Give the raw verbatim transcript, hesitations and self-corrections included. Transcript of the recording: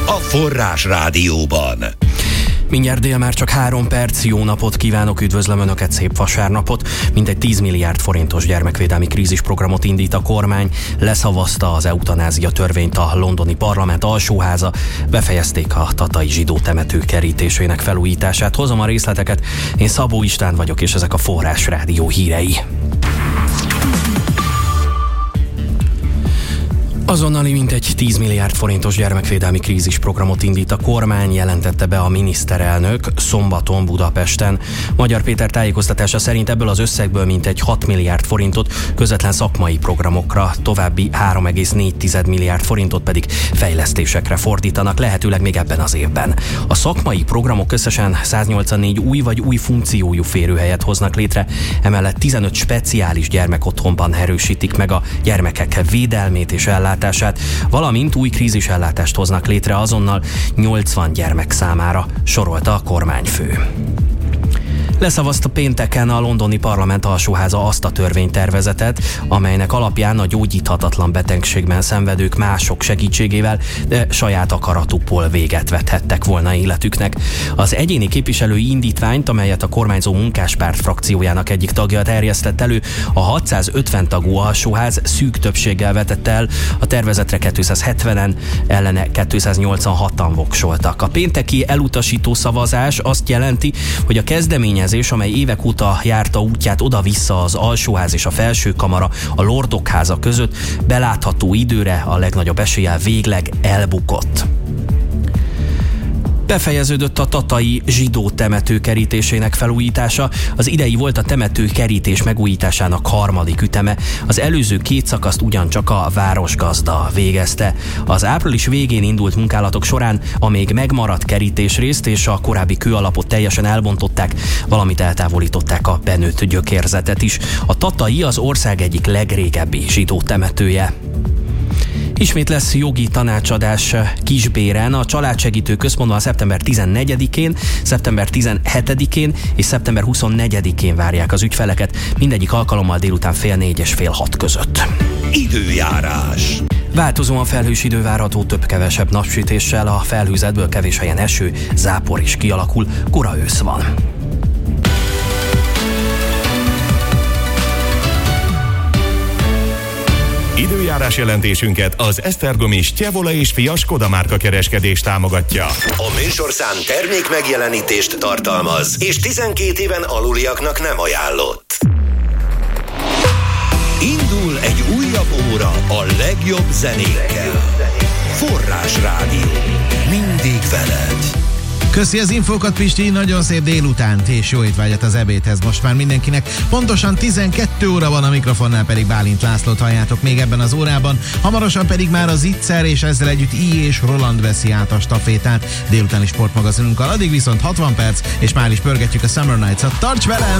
a Forrás Rádióban. Mindjárt dél, már csak három perc. Jó napot kívánok, üdvözlöm Önöket, szép vasárnapot. Mintegy tíz milliárd forintos gyermekvédelmi krízisprogramot indít a kormány. Leszavazta az eutanázia törvényt a londoni parlament alsóháza. Befejezték a tatai zsidó temető kerítésének felújítását. Hozom a részleteket. Én Szabó István vagyok, és ezek a Forrás Rádió hírei. Azonnali mintegy tíz milliárd forintos gyermekvédelmi krízisprogramot indít a kormány, jelentette be a miniszterelnök szombaton Budapesten. Magyar Péter tájékoztatása szerint ebből az összegből mintegy hat milliárd forintot közvetlen szakmai programokra, további három egész négy milliárd forintot pedig fejlesztésekre fordítanak, lehetőleg még ebben az évben. A szakmai programok összesen száznyolcvannégy új vagy új funkciójú férőhelyet hoznak létre, emellett tizenöt speciális gyermekotthonban erősítik meg a gyermekek védelmét és ellátását, valamint új krízisellátást hoznak létre azonnal nyolcvan gyermek számára, sorolta a kormányfő. Leszavazta pénteken a londoni parlament alsóháza azt a törvénytervezetet, amelynek alapján a gyógyíthatatlan betegségben szenvedők mások segítségével, de saját akaratukból véget vethettek volna életüknek. Az egyéni képviselői indítványt, amelyet a kormányzó Munkáspárt frakciójának egyik tagja terjesztett elő, a hatszázötven tagú alsóház szűk többséggel vetette el, a tervezetre kétszázhetvenen, ellene kétszáznyolcvanhatan voksoltak. A pénteki elutasító szavazás azt jelenti, hogy a kezdeményezés, amely évek óta járta útját oda-vissza az alsóház és a felsőkamara, a lordok háza között, belátható időre a legnagyobb eséllyel végleg elbukott. Befejeződött a tatai zsidó temető kerítésének felújítása. Az idei volt a temető kerítés megújításának harmadik üteme. Az előző két szakaszt ugyancsak a városgazda végezte. Az április végén indult munkálatok során a még megmaradt kerítésrészt és a korábbi kőalapot teljesen elbontották, valamint eltávolították a benőtt gyökérzetet is. A tatai az ország egyik legrégebbi zsidó temetője. Ismét lesz jogi tanácsadás Kisbéren. A Családsegítő Központban szeptember tizennegyedikén, szeptember tizenhetedikén és szeptember huszonnegyedikén várják az ügyfeleket, mindegyik alkalommal délután fél négy és fél hat között. Időjárás. Változóan felhős idő várható, több-kevesebb napsütéssel, a felhőzetből kevés helyen eső, zápor is kialakul, kora ősz van. Időjárás jelentésünket az Esztergomi Stjevola és Fia Skoda márka kereskedés támogatja. A műsorszám termék megjelenítést tartalmaz, és tizenkét éven aluliaknak nem ajánlott. Indul egy újabb óra a legjobb zenékkel. Forrás Rádió. Mindig veled. Köszi az infókat, Pisti, nagyon szép délutánt és jó étvágyat az ebédhez most már mindenkinek. Pontosan tizenkét óra van, a mikrofonnál pedig Bálint Lászlót halljátok még ebben az órában. Hamarosan pedig már az Itzer és ezzel együtt I. és Roland veszi át a stafétát délutáni sportmagazinunkkal. Addig viszont hatvan perc, és már is pörgetjük a Summer Nights-at. Tarts velem!